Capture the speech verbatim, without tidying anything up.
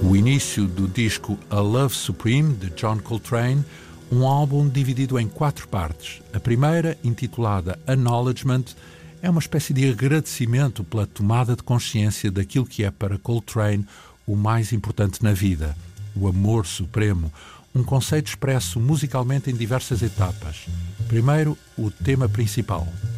O início do disco A Love Supreme, de John Coltrane, um álbum dividido em quatro partes. A primeira, intitulada Acknowledgement, é uma espécie de agradecimento pela tomada de consciência daquilo que é para Coltrane o mais importante na vida, o amor supremo, um conceito expresso musicalmente em diversas etapas. Primeiro, o tema principal,